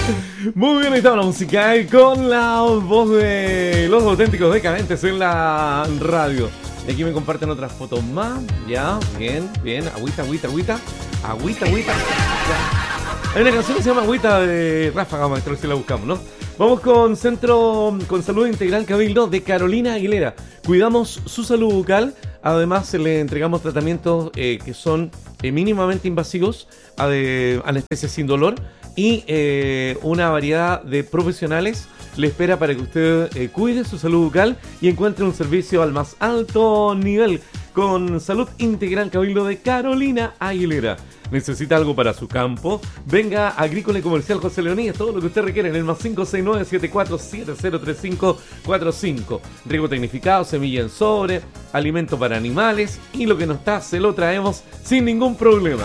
Muy bien, ahí está la música con la voz de los auténticos decadentes en la radio. Y aquí me comparten otras fotos más. Ya, bien, bien. Agüita. Ya. Hay una canción que se llama Agüita de Ráfaga, maestro, si la buscamos, ¿no? Vamos con Centro con Salud Integral Cabildo de Carolina Aguilera. Cuidamos su salud bucal. Además, le entregamos tratamientos que son mínimamente invasivos, anestesia sin dolor y una variedad de profesionales le espera para que usted cuide su salud bucal y encuentre un servicio al más alto nivel con Salud Integral Cabildo de Carolina Aguilera. ¿Necesita algo para su campo? Venga a Agrícola y Comercial José Leonías, todo lo que usted requiere en el más 569-74703545. Riego tecnificado, semilla en sobre, alimento para animales y lo que no está se lo traemos sin ningún problema.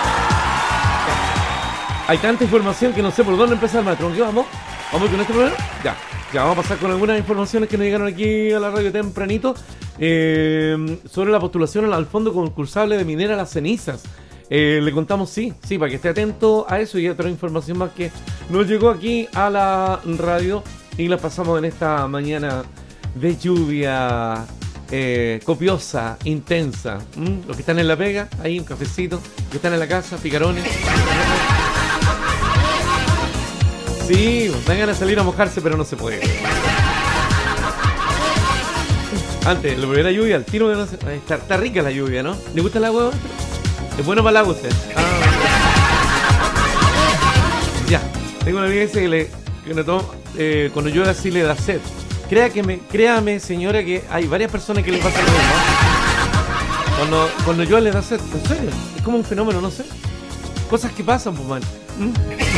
Hay tanta información que no sé por dónde empezar, maestro. ¿Qué vamos? ¿Vamos con este problema? Ya vamos a pasar con algunas informaciones que nos llegaron aquí a la radio tempranito sobre la postulación al fondo concursable de Minera Las Cenizas. Le contamos, sí, para que esté atento a eso y a otra información más que nos llegó aquí a la radio y la pasamos en esta mañana de lluvia copiosa, intensa. Los que están en la pega, ahí un cafecito, los que están en la casa, picarones. Sí, dan ganas de salir a mojarse, pero no se puede. Antes, la primera lluvia, al tiro de no sé, está rica la lluvia, ¿no? ¿Le gusta el agua? Es bueno para el agua usted. Ya, tengo una amiga que dice que cuando llueve así le da sed. Créame, señora, que hay varias personas que le pasa lo mismo. Cuando llueve le da sed. ¿En serio? Es como un fenómeno, no sé. Cosas que pasan, pues, man.